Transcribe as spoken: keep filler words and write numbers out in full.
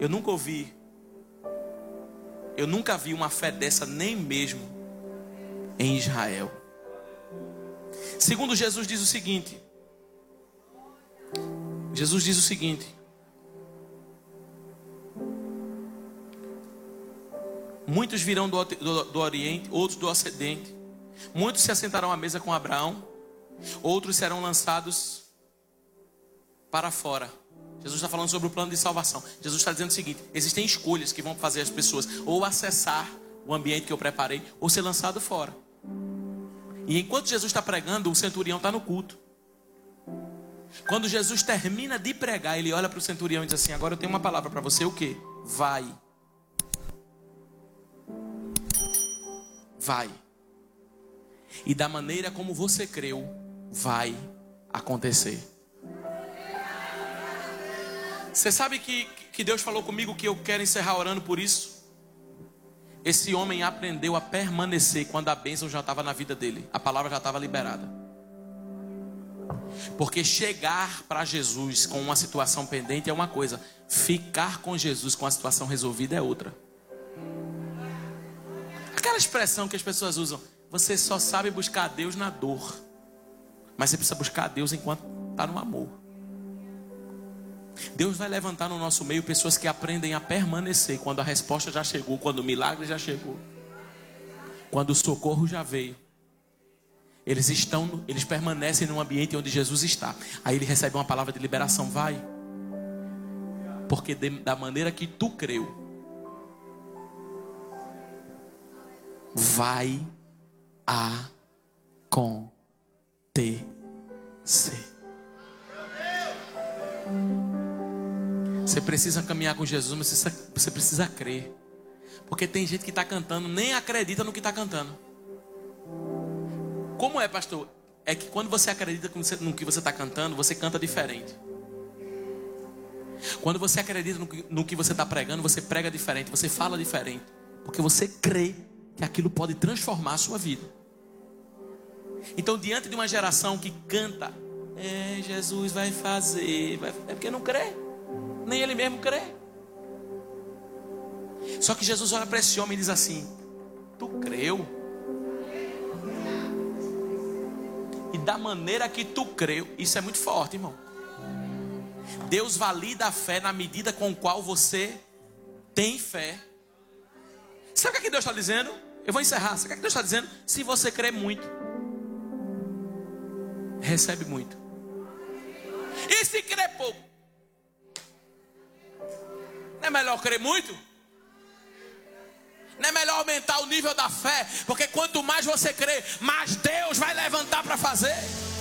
Eu nunca ouvi, eu nunca vi uma fé dessa, nem mesmo em Israel. Segundo Jesus diz o seguinte, Jesus diz o seguinte: muitos virão do, do, do Oriente, outros do Ocidente. Muitos se assentarão à mesa com Abraão, outros serão lançados para fora. Jesus está falando sobre o plano de salvação. Jesus está dizendo o seguinte: existem escolhas que vão fazer as pessoas ou acessar o ambiente que eu preparei, ou ser lançado fora. E enquanto Jesus está pregando, o centurião está no culto. Quando Jesus termina de pregar, ele olha para o centurião e diz assim: agora eu tenho uma palavra para você, o quê? Vai. Vai. E da maneira como você creu, vai acontecer. Você sabe que, que Deus falou comigo que eu quero encerrar orando por isso? Esse homem aprendeu a permanecer quando a bênção já estava na vida dele. A palavra já estava liberada. Porque chegar para Jesus com uma situação pendente é uma coisa. Ficar com Jesus com a situação resolvida é outra. Aquela expressão que as pessoas usam: você só sabe buscar a Deus na dor, mas você precisa buscar a Deus enquanto está no amor. Deus vai levantar no nosso meio pessoas que aprendem a permanecer quando a resposta já chegou, quando o milagre já chegou, quando o socorro já veio. Eles estão, eles permanecem no ambiente onde Jesus está. Aí ele recebe uma palavra de liberação: vai, porque de, da maneira que tu creu, vai acontecer. Você precisa caminhar com Jesus, mas você, você precisa crer. Porque tem gente que está cantando, nem acredita no que está cantando. Como é, pastor? É que quando você acredita no que você está cantando, você canta diferente. Quando você acredita no que, no que você está pregando, você prega diferente, você fala diferente. Porque você crê que aquilo pode transformar a sua vida. Então, diante de uma geração que canta, é, Jesus vai fazer, vai, é porque não crê. Nem ele mesmo crê. Só que Jesus olha para esse homem e diz assim: tu creu? E da maneira que tu creu, isso é muito forte, irmão. Deus valida a fé na medida com qual você tem fé. Sabe o que Deus está dizendo? Eu vou encerrar. Sabe o que Deus está dizendo? Se você crê muito, recebe muito. E se crê pouco? Não é melhor crer muito? Não é melhor aumentar o nível da fé? Porque quanto mais você crê, mais Deus vai levantar para fazer.